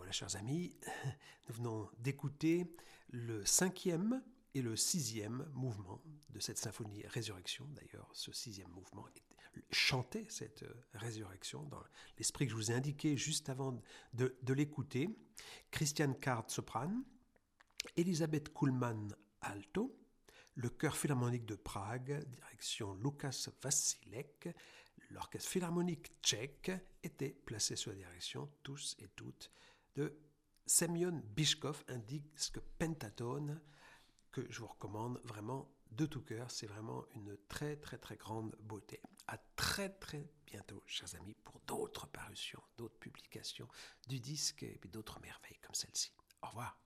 voilà, chers amis, nous venons d'écouter le 5e et le 6e mouvement de cette symphonie Résurrection. D'ailleurs, ce 6e mouvement chantait cette résurrection dans l'esprit que je vous ai indiqué juste avant de l'écouter. Christian Kart, soprane, Elisabeth Kuhlmann, alto, le chœur philharmonique de Prague, direction Lukas Vasilek, l'orchestre philharmonique tchèque était placé sous la direction, tous et toutes, de Semyon Bychkov, un disque pentatone que je vous recommande vraiment de tout cœur. C'est vraiment une très très très grande beauté. À très très bientôt, chers amis, pour d'autres parutions, d'autres publications du disque et d'autres merveilles comme celle-ci. Au revoir.